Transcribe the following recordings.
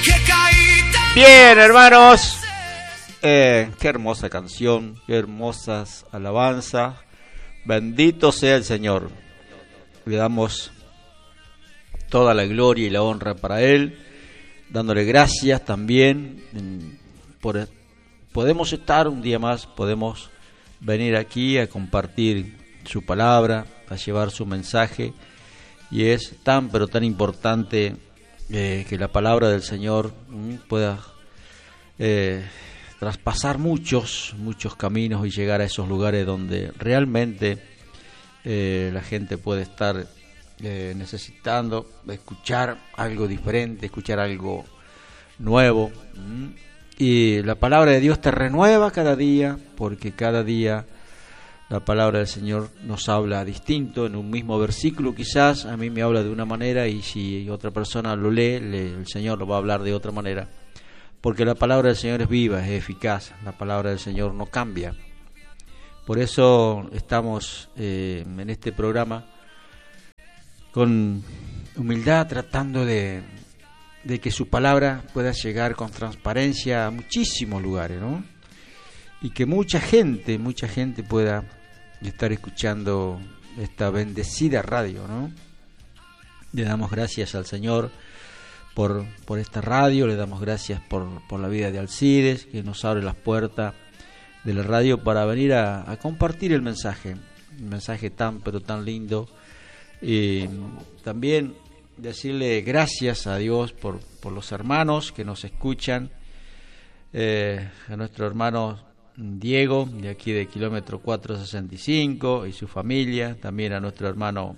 Bien, hermanos, qué hermosa canción, qué hermosas alabanzas. Bendito sea el Señor. Le damos toda la gloria y la honra para Él, dándole gracias también podemos estar un día más, podemos venir aquí a compartir su palabra, a llevar su mensaje, y es tan pero tan importante que la palabra del Señor pueda traspasar muchos caminos y llegar a esos lugares donde realmente la gente puede estar necesitando escuchar algo diferente, escuchar algo nuevo. Y la palabra de Dios te renueva cada día, porque cada día la palabra del Señor nos habla distinto. En un mismo versículo quizás a mí me habla de una manera, y si otra persona lo lee, el Señor lo va a hablar de otra manera, porque la palabra del Señor es viva, es eficaz. La palabra del Señor no cambia. Por eso estamos en este programa con humildad, tratando de que su palabra pueda llegar con transparencia a muchísimos lugares, ¿no? Y que mucha gente pueda estar escuchando esta bendecida radio, ¿no? Le damos gracias al Señor por esta radio, le damos gracias por la vida de Alcides, que nos abre las puertas de la radio para venir a compartir el mensaje, un mensaje tan pero tan lindo. Y también decirle gracias a Dios por los hermanos que nos escuchan, a nuestro hermano Diego, de aquí de kilómetro 465, y su familia, también a nuestro hermano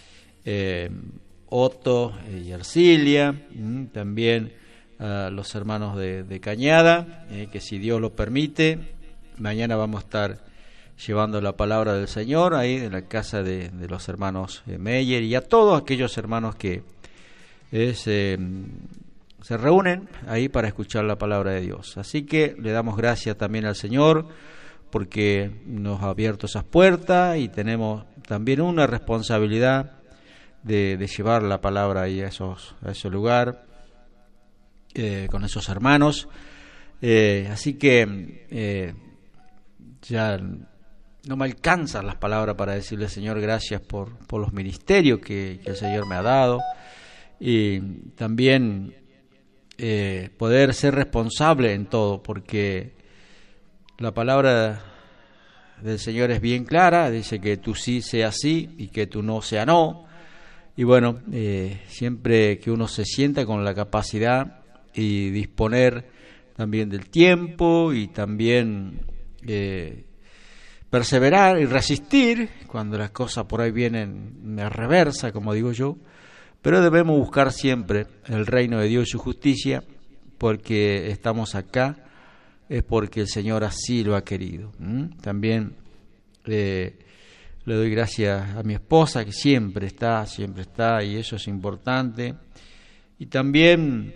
Otto y Arcilia, también a los hermanos de Cañada, que si Dios lo permite, mañana vamos a estar llevando la palabra del Señor ahí en la casa de los hermanos Meyer, y a todos aquellos hermanos que se reúnen ahí para escuchar la palabra de Dios. Así que le damos gracias también al Señor porque nos ha abierto esas puertas, y tenemos también una responsabilidad de llevar la palabra ahí a ese lugar con esos hermanos. Así que ya no me alcanzan las palabras para decirle, Señor, gracias por los ministerios que el Señor me ha dado, y también poder ser responsable en todo, porque la palabra del Señor es bien clara, dice que tu sí sea sí y que tu no sea no. Y bueno, siempre que uno se sienta con la capacidad y disponer también del tiempo, y también perseverar y resistir cuando las cosas por ahí vienen a reversa, como digo yo, pero debemos buscar siempre el reino de Dios y su justicia, porque estamos acá, es porque el Señor así lo ha querido. También le doy gracias a mi esposa, que siempre está, y eso es importante. Y también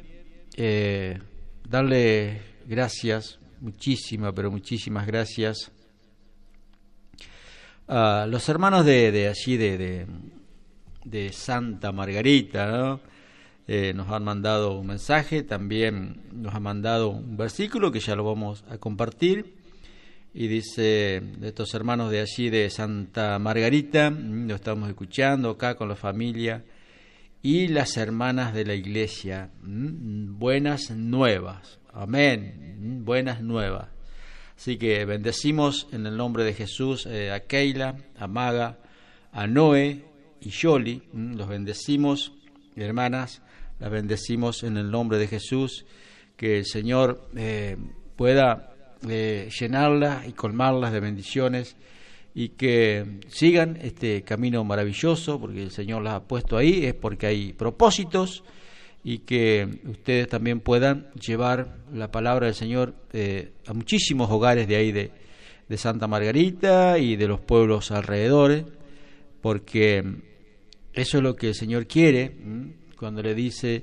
darle gracias, muchísimas gracias a los hermanos de allí de Santa Margarita, ¿no? Nos han mandado un mensaje, también nos han mandado un versículo que ya lo vamos a compartir, y dice, de estos hermanos de allí de Santa Margarita, lo estamos escuchando acá con la familia y las hermanas de la iglesia. Buenas nuevas, amén, buenas nuevas. Así que bendecimos en el nombre de Jesús a Keila, a Maga, a Noé y Yoli. Los bendecimos, hermanas, las bendecimos en el nombre de Jesús, que el Señor pueda llenarlas y colmarlas de bendiciones, y que sigan este camino maravilloso, porque el Señor las ha puesto ahí, es porque hay propósitos, y que ustedes también puedan llevar la palabra del Señor a muchísimos hogares de ahí de Santa Margarita y de los pueblos alrededores, porque eso es lo que el Señor quiere cuando le dice,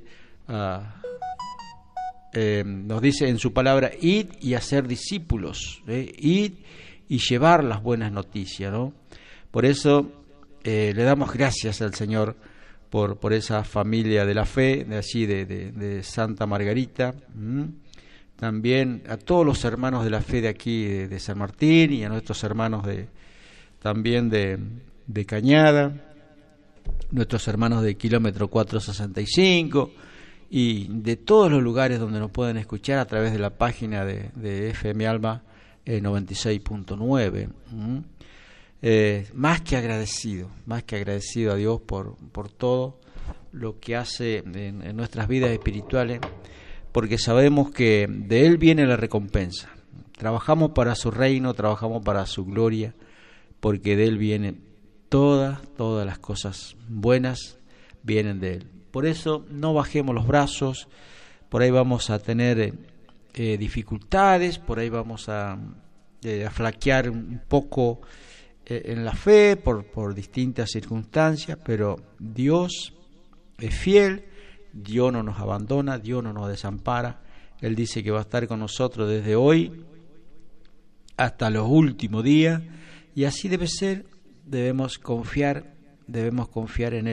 nos dice en su palabra, id y hacer discípulos, id y llevar las buenas noticias, ¿no? Por eso le damos gracias al Señor por esa familia de la fe, de allí de Santa Margarita. También a todos los hermanos de la fe de aquí, de San Martín, y a nuestros hermanos también de Cañada, nuestros hermanos de kilómetro 465, y de todos los lugares donde nos pueden escuchar a través de la página de FM Alma 96.9. Más que agradecido a Dios por todo lo que hace en nuestras vidas espirituales, porque sabemos que de Él viene la recompensa. Trabajamos para su reino, trabajamos para su gloria, porque de Él vienen todas las cosas buenas, vienen de Él. Por eso no bajemos los brazos. Por ahí vamos a tener dificultades, por ahí vamos a flaquear un poco en la fe por distintas circunstancias, pero Dios es fiel, Dios no nos abandona, Dios no nos desampara. Él dice que va a estar con nosotros desde hoy hasta los últimos días, y así debe ser. Debemos confiar en Él.